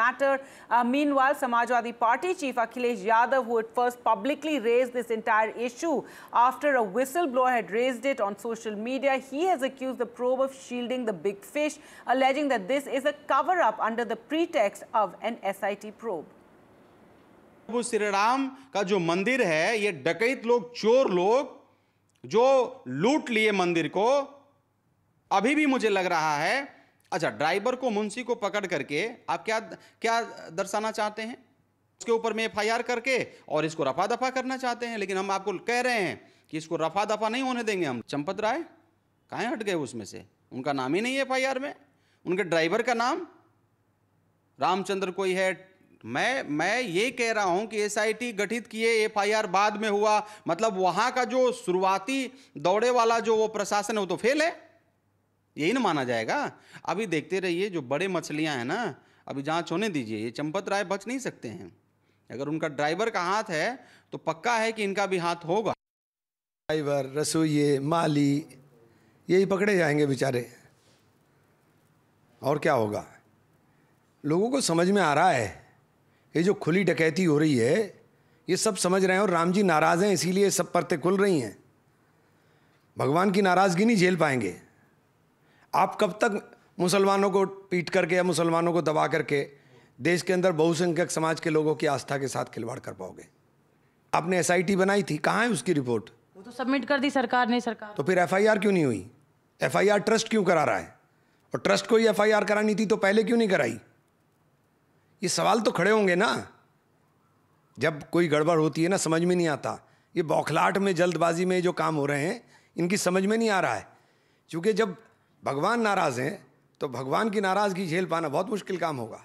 matter. Meanwhile, Samajwadi Party Chief Akhilesh Yadav, who had first publicly raised this entire issue after a whistleblower had raised it on social media, he has accused the probe of shielding the big fish, alleging that this is a cover-up under the pretext of an SIT probe. प्रभु श्री राम का जो मंदिर है, ये डकैत लोग, चोर लोग जो लूट लिए मंदिर को, अभी भी मुझे लग रहा है। अच्छा, ड्राइवर को, मुंशी को पकड़ करके आप क्या क्या दर्शाना चाहते हैं? उसके ऊपर में FIR करके और इसको रफा दफा करना चाहते हैं, लेकिन हम आपको कह रहे हैं कि इसको रफा दफा नहीं होने देंगे हम। चंपत राय कहाँ हट गए उसमें से? उनका नाम ही नहीं है FIR में। उनके ड्राइवर का नाम रामचंद्र कोई है। मैं ये कह रहा हूं कि SIT गठित किए, FIR बाद में हुआ, मतलब वहां का जो शुरुआती दौड़े वाला जो वो प्रशासन है वो तो फेल है, यही ना माना जाएगा। अभी देखते रहिए, जो बड़े मछलियां हैं ना, अभी जांच होने दीजिए। ये चंपत राय बच नहीं सकते हैं। अगर उनका ड्राइवर का हाथ है तो पक्का है कि इनका भी हाथ होगा। ड्राइवर, रसोइये, माली, यही पकड़े जाएंगे बेचारे, और क्या होगा? लोगों को समझ में आ रहा है ये जो खुली डकैती हो रही है, ये सब समझ रहे हैं, और राम जी नाराज हैं, इसीलिए सब परतें खुल रही हैं। भगवान की नाराजगी नहीं झेल पाएंगे। आप कब तक मुसलमानों को पीट करके या मुसलमानों को दबा करके देश के अंदर बहुसंख्यक समाज के लोगों की आस्था के साथ खिलवाड़ कर पाओगे? आपने SIT बनाई थी, कहाँ है उसकी रिपोर्ट? वो तो सबमिट कर दी सरकार ने। सरकार तो फिर FIR क्यों नहीं हुई? FIR ट्रस्ट क्यों करा रहा है? और ट्रस्ट को ही FIR करानी थी तो पहले क्यों नहीं कराई? ये सवाल तो खड़े होंगे ना। जब कोई गड़बड़ होती है ना, समझ में नहीं आता। ये बौखलाहट में, जल्दबाजी में जो काम हो रहे हैं, इनकी समझ में नहीं आ रहा है। क्योंकि जब भगवान नाराज हैं तो भगवान की नाराजगी झेल पाना बहुत मुश्किल काम होगा।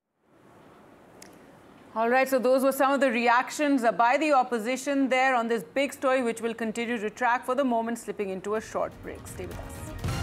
All right, so those were some of the reactions by the opposition there on this big story, which will continue to track. For the moment, slipping into a short break. Stay with us.